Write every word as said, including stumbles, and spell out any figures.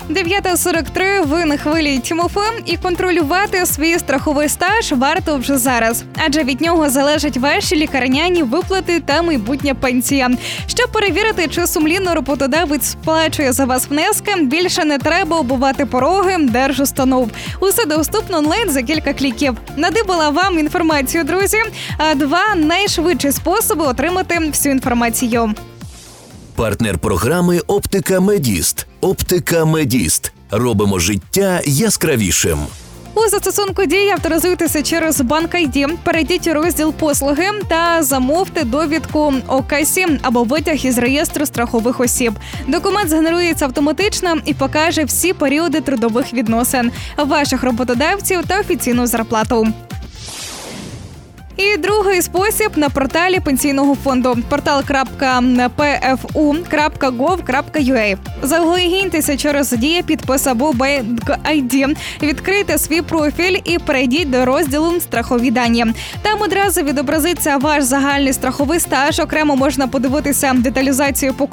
дев'ята сорок три, ви на хвилі Тімофем, і контролювати свій страховий стаж варто вже зараз. Адже від нього залежать ваші лікарняні виплати та майбутня пенсія. Щоб перевірити, чи сумлінно роботодавець сплачує за вас внески, більше не треба оббивати пороги держустанов. Усе доступно онлайн за кілька кліків. Надибала вам інформацію, друзі. А два найшвидші способи отримати всю інформацію. Партнер програми «Оптика Медіст». «Оптика Медіст». Робимо життя яскравішим. У застосунку «Дії» авторизуйтеся через Банк ай ді, перейдіть у розділ «Послуги» та замовте довідку о касі або витяг із реєстру страхових осіб. Документ згенерується автоматично і покаже всі періоди трудових відносин, ваших роботодавців та офіційну зарплату. І другий спосіб на порталі Пенсійного фонду – портал крапка пе еф у крапка гов крапка ю а. Залогіньтеся через «Дія», підпис або Банк ай ді, відкрийте свій профіль і перейдіть до розділу «Страхові дані». Там одразу відобразиться ваш загальний страховий стаж, окремо можна подивитися деталізацію по